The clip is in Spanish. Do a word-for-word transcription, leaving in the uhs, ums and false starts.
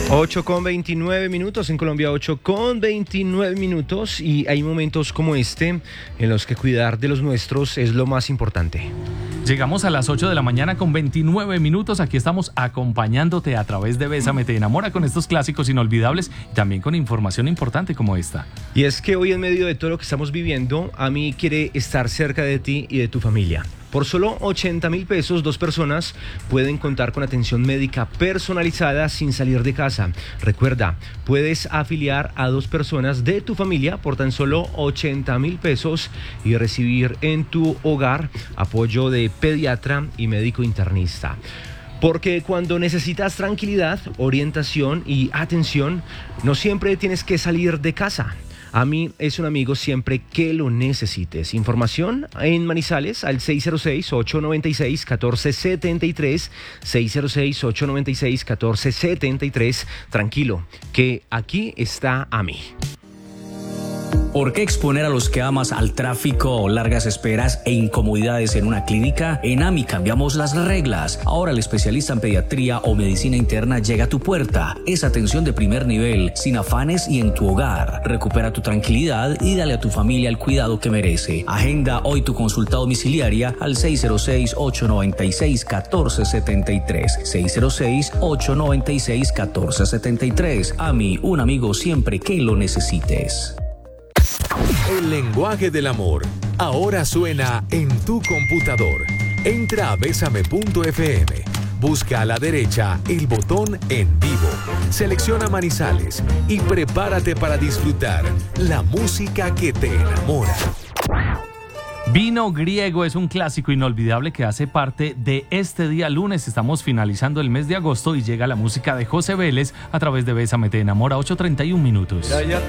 ocho con veintinueve minutos en Colombia, ocho con veintinueve minutos, y hay momentos como este en los que cuidar de los nuestros es lo más importante. Llegamos a las ocho de la mañana con veintinueve minutos. Aquí estamos acompañándote a través de Bésame Te Enamora con estos clásicos inolvidables y también con información importante como esta. Y es que hoy, en medio de todo lo que estamos viviendo, a mí quiere estar cerca de ti y de tu familia. Por solo ochenta mil pesos, dos personas pueden contar con atención médica personalizada sin salir de casa. Recuerda, puedes afiliar a dos personas de tu familia por tan solo ochenta mil pesos y recibir en tu hogar apoyo de pediatra y médico internista. Porque cuando necesitas tranquilidad, orientación y atención, no siempre tienes que salir de casa. A mí es un amigo siempre que lo necesites. Información en Manizales al seis cero seis, ocho nueve seis, uno cuatro siete tres, seis cero seis, ocho nueve seis, uno cuatro siete tres. Tranquilo, que aquí está A M I. ¿Por qué exponer a los que amas al tráfico, largas esperas e incomodidades en una clínica? En A M I cambiamos las reglas. Ahora el especialista en pediatría o medicina interna llega a tu puerta. Es atención de primer nivel, sin afanes y en tu hogar. Recupera tu tranquilidad y dale a tu familia el cuidado que merece. Agenda hoy tu consulta domiciliaria al seis cero seis, ocho nueve seis, uno cuatro siete tres. seis cero seis, ocho nueve seis, uno cuatro siete tres. A M I, un amigo siempre que lo necesites. El lenguaje del amor ahora suena en tu computador. Entra a besame punto efe eme, busca a la derecha el botón En Vivo, selecciona Manizales y prepárate para disfrutar la música que te enamora. Vino Griego es un clásico inolvidable que hace parte de este día lunes. Estamos finalizando el mes de agosto y llega la música de José Vélez a través de Bésame Te Enamora, ocho treinta y uno minutos. Ya, ya